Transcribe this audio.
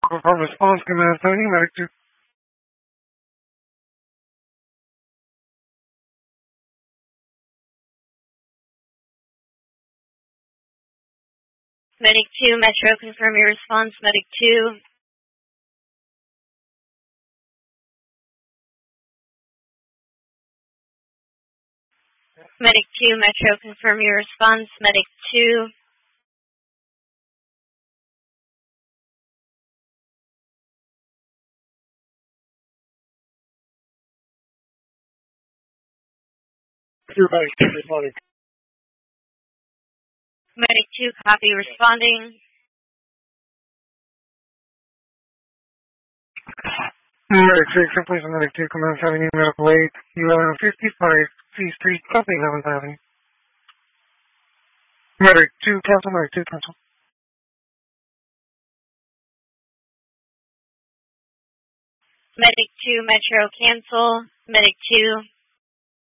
Confirm response, command 70, medic 2. Medic 2, Metro, confirm your response. Medic 2. Medic 2, Metro, confirm your response. Medic 2. Medic 2 responding. Medic 2, copy, responding. Medic 6, please, medic 2, command 70, medical 8, 1155 C Street, copy 11th Avenue. Medic 2, cancel, medic 2, cancel. Medic 2, Metro, cancel. Medic 2.